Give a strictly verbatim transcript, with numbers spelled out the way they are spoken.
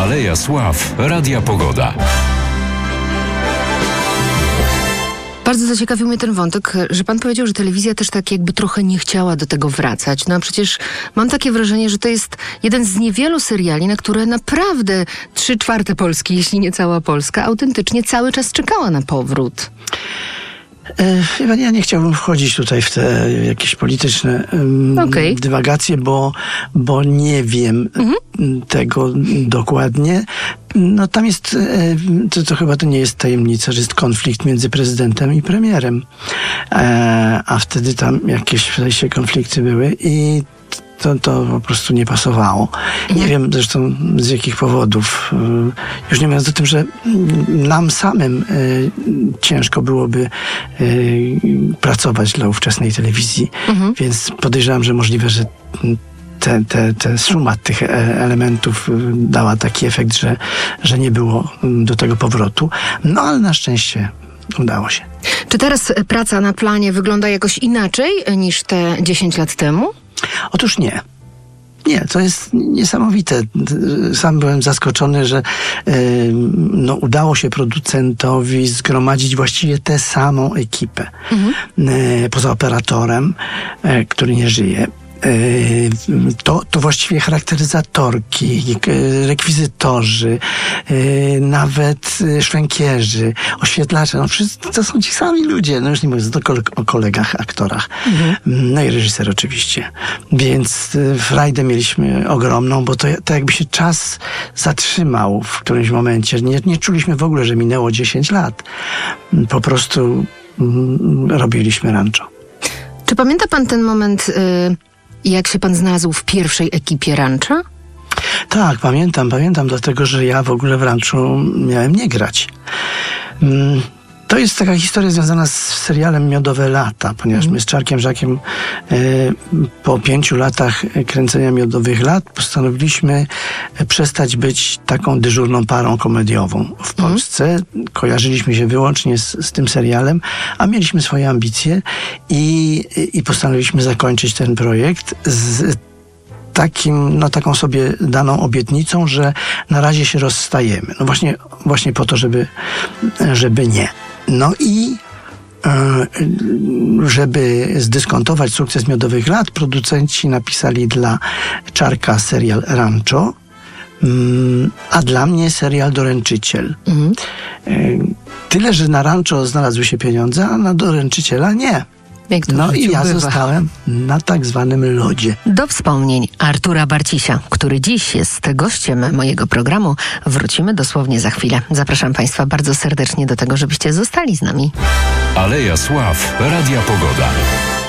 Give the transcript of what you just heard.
Aleja Sław, Radia Pogoda. Bardzo zaciekawił mnie ten wątek, że pan powiedział, że telewizja też tak jakby trochę nie chciała do tego wracać. No a przecież mam takie wrażenie, że to jest jeden z niewielu seriali, na które naprawdę trzy czwarte Polski, jeśli nie cała Polska, autentycznie cały czas czekała na powrót. E, ja nie chciałbym wchodzić tutaj w te jakieś polityczne um, okay. dywagacje, bo, bo nie wiem mhm. tego dokładnie. No tam jest, to, to chyba to nie jest tajemnica, że jest konflikt między prezydentem i premierem. E, a wtedy tam jakieś w sensie konflikty były i To, to po prostu nie pasowało. Nie wiem zresztą z jakich powodów. Już nie mówiąc o tym, że nam samym y, ciężko byłoby y, pracować dla ówczesnej telewizji. Mhm. Więc podejrzewam, że możliwe, że te, te, te suma tych elementów dała taki efekt, że, że nie było do tego powrotu. No ale na szczęście udało się. Czy teraz praca na planie wygląda jakoś inaczej niż te dziesięć lat temu? Otóż nie. Nie, to jest niesamowite. Sam byłem zaskoczony, że yy, no, udało się producentowi zgromadzić właściwie tę samą ekipę. Mhm. Yy, poza operatorem, yy, który nie żyje. To, to właściwie charakteryzatorki, rekwizytorzy, nawet szwękierzy, oświetlacze, no wszyscy to są ci sami ludzie, no już nie mówiąc o kolegach, aktorach, mhm. no i reżyser oczywiście. Więc frajdę mieliśmy ogromną, bo to, to jakby się czas zatrzymał w którymś momencie. Nie, nie czuliśmy w ogóle, że minęło dziesięć lat. Po prostu robiliśmy Rancho. Czy pamięta pan ten moment, y- jak się pan znalazł w pierwszej ekipie Rancha? Tak, pamiętam, pamiętam, dlatego, że ja w ogóle w Ranchu miałem nie grać. Mm, to jest taka historia związana z serialem Miodowe lata, ponieważ mm. my z Czarkiem Żakiem e, po pięciu latach kręcenia Miodowych lat postanowiliśmy przestać być taką dyżurną parą komediową w Polsce. Mm. Kojarzyliśmy się wyłącznie z, z tym serialem, a mieliśmy swoje ambicje i, i postanowiliśmy zakończyć ten projekt z takim, no taką sobie daną obietnicą, że na razie się rozstajemy. No właśnie, właśnie po to, żeby, żeby nie. No i żeby zdyskontować sukces Miodowych lat, producenci napisali dla Czarka serial Rancho, a dla mnie serial Doręczyciel. Mhm. Tyle, że na Rancho znalazły się pieniądze, a na Doręczyciela nie. No i ja bywa. zostałem na tak zwanym lodzie. Do wspomnień Artura Barcisia, który dziś jest gościem mojego programu, wrócimy dosłownie za chwilę. Zapraszam Państwa bardzo serdecznie do tego, żebyście zostali z nami. Aleja Sław, Radia Pogoda.